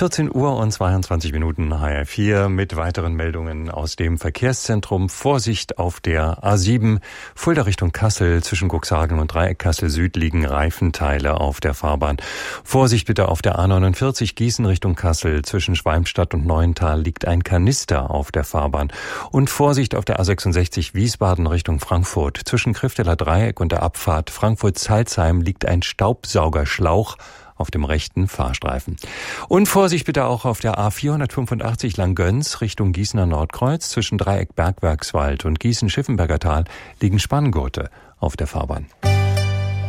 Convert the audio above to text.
14 Uhr und 22 Minuten HR4 mit weiteren Meldungen aus dem Verkehrszentrum. Vorsicht auf der A7 Fulda Richtung Kassel. Zwischen Cuxhagen und Dreieck Kassel Süd liegen Reifenteile auf der Fahrbahn. Vorsicht bitte auf der A49 Gießen Richtung Kassel. Zwischen Schwalmstadt und Neuental liegt ein Kanister auf der Fahrbahn. Und Vorsicht auf der A66 Wiesbaden Richtung Frankfurt. Zwischen Krifteler Dreieck und der Abfahrt Frankfurt-Salzheim liegt ein Staubsaugerschlauch auf dem rechten Fahrstreifen. Und Vorsicht bitte auch auf der A485 Langgöns Richtung Gießener Nordkreuz. Zwischen Dreieck Bergwerkswald und Gießen-Schiffenberger Tal liegen Spanngurte auf der Fahrbahn.